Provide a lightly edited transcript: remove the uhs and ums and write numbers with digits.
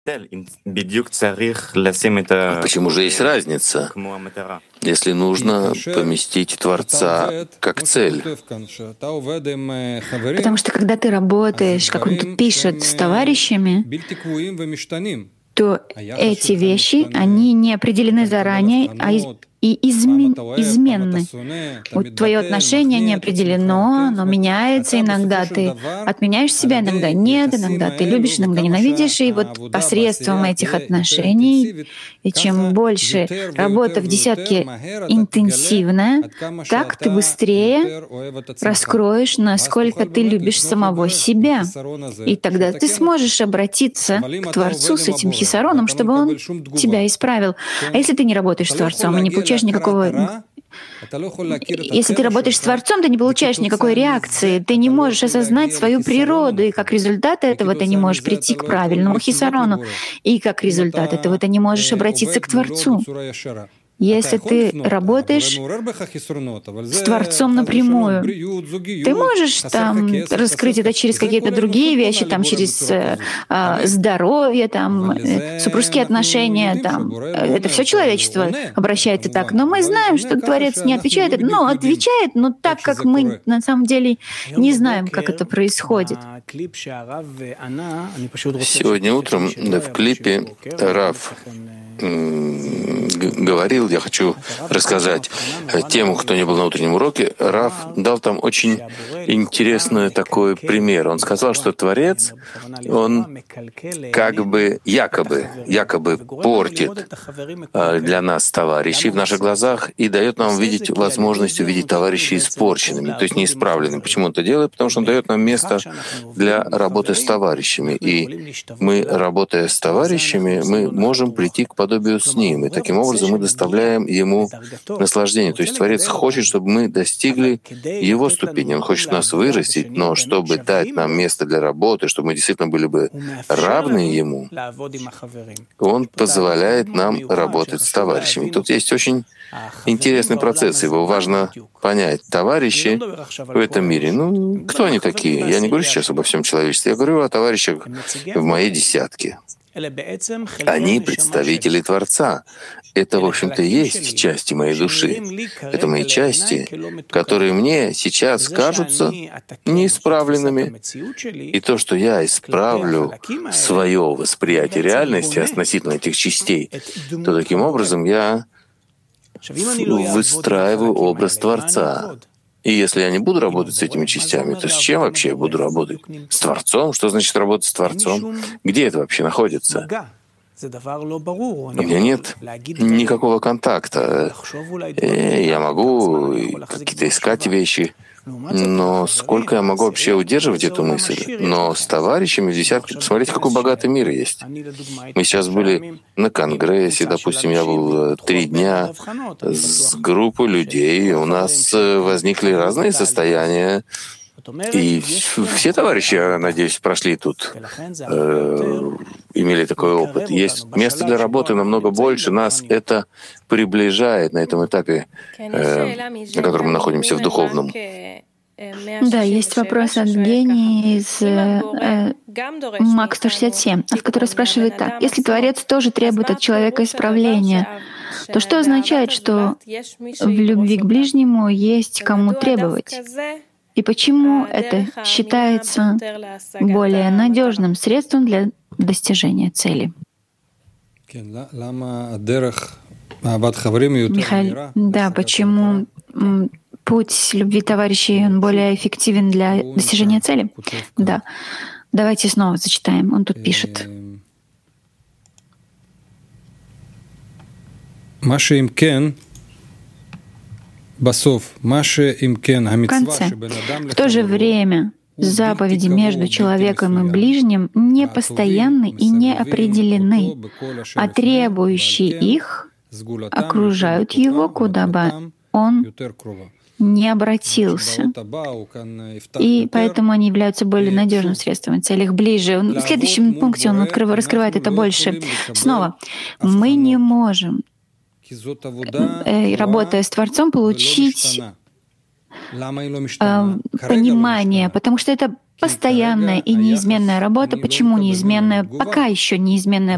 Почему же есть разница, если нужно поместить Творца как цель? Потому что когда ты работаешь, как он тут пишет, с товарищами, то эти вещи, они не определены заранее, изменны. Вот твое отношение не определено, оно меняется. Иногда ты отменяешь себя, иногда нет, иногда ты любишь, иногда ненавидишь. И вот посредством этих отношений, и чем больше работа в десятке интенсивная, так ты быстрее раскроешь, насколько ты любишь самого себя. И тогда ты сможешь обратиться к Творцу с этим хисароном, чтобы он тебя исправил. А если ты не работаешь с Творцом и не получаешь никакого... Если ты работаешь с Творцом, ты не получаешь никакой реакции, ты не можешь осознать свою природу, и как результат этого ты не можешь прийти к правильному хисарону, и как результат этого ты не можешь обратиться к Творцу. Если ты работаешь с Творцом напрямую, ты можешь там раскрыть это через какие-то другие вещи, там, через здоровье, там, супружеские отношения, там. Это все человечество обращается так. Но мы знаем, что Творец не отвечает, но отвечает, но так, как мы на самом деле не знаем, как это происходит. Сегодня утром в клипе Рав говорил, я хочу рассказать тем, кто не был на утреннем уроке, Рав дал там очень интересный такой пример. Он сказал, что Творец, он как бы якобы портит для нас товарищей в наших глазах и дает нам видеть возможность увидеть товарищей испорченными, то есть неисправленными. Почему он это делает? Потому что он дает нам место для работы с товарищами. И мы, работая с товарищами, мы можем прийти к подобию с ним. И таким образом мы доставляем ему наслаждение. То есть Творец хочет, чтобы мы достигли его ступени. Он хочет нас вырастить, но чтобы дать нам место для работы, чтобы мы действительно были бы равны ему, он позволяет нам работать с товарищами. Тут есть очень интересный процесс. Его важно понять. Товарищи в этом мире, кто они такие? Я не говорю сейчас обо всем человечестве. Я говорю о товарищах в моей десятке. Они представители Творца. Это, в общем-то, и есть части моей души. Это мои части, которые мне сейчас кажутся неисправленными. И то, что я исправлю свое восприятие реальности относительно этих частей, то таким образом я выстраиваю образ Творца. И если я не буду работать с этими частями, то с чем вообще я буду работать? С Творцом? Что значит работать с Творцом? Где это вообще находится? У меня нет никакого контакта. Я могу какие-то искать вещи, но сколько я могу вообще удерживать эту мысль? Но с товарищами в десятке, посмотрите, какой богатый мир есть. Мы сейчас были на конгрессе, допустим, я был 3 дня с группой людей, и у нас возникли разные состояния. И все товарищи, я надеюсь, прошли тут, имели такой опыт. Есть место для работы намного больше. Нас это приближает на этом этапе, на котором мы находимся в духовном. Да, есть вопрос от Гении из МАК 167, который спрашивает так. Если Творец тоже требует от человека исправления, то что означает, что в любви к ближнему есть кому требовать? И почему это считается более надежным средством для достижения цели? Михаил, да, почему путь любви товарищей он более эффективен для достижения цели? Да. Давайте снова зачитаем. Он тут пишет. В конце, в то же время, заповеди между человеком и ближним не постоянны и не определены, а требующие их окружают его, куда бы он не обратился. И поэтому они являются более надежным средством цели их ближе. В следующем пункте он раскрывает это больше. Снова, мы не можем, работая с Творцом, получить понимание, потому что это постоянная и неизменная работа. Почему неизменная? Пока еще неизменная,